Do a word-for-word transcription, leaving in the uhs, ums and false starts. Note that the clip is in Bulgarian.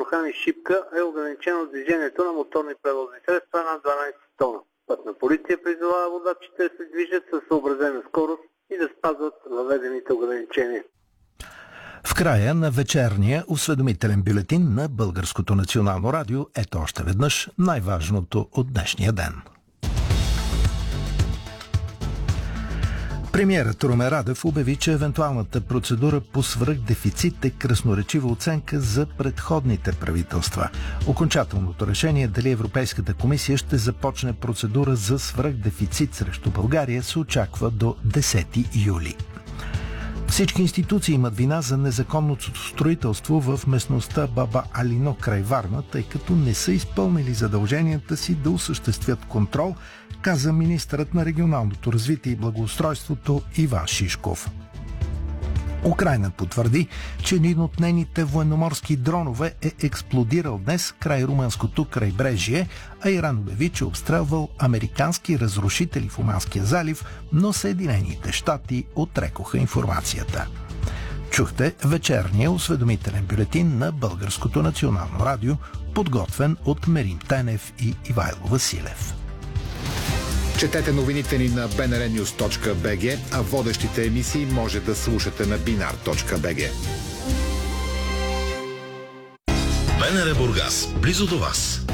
Хан и Шипка е ограничено движението на моторни превозни средства над дванадесет тона. Пътна полиция призовава водачите да се движат със съобразена скорост и да спазват въведените ограничения. В края на вечерния осведомителен бюлетин на Българското национално радио ето още веднъж най-важното от днешния ден. Премиерът Румен Радев обяви, че евентуалната процедура по свръхдефицит е красноречива оценка за предходните правителства. Окончателното решение дали Европейската комисия ще започне процедура за свръхдефицит срещу България се очаква до десети юли. Всички институции имат вина за незаконното строителство в местността Баба Алино край Варна, тъй като не са изпълнили задълженията си да осъществят контрол, каза министърът на регионалното развитие и благоустройството Иван Шишков. Украйна потвърди, че един от нейните военноморски дронове е експлодирал днес край румънското крайбрежие, а Иран обяви, че обстрелвал американски разрушители в Оманския залив, но Съединените щати отрекоха информацията. Чухте вечерния осведомителен бюлетин на Българското национално радио, подготвен от Мерим Тенев и Ивайло Василев. Четете новините ни на би ен ар нюз точка би джи, а водещите емисии може да слушате на бинар точка би джи. БНР Бургас, близо до вас.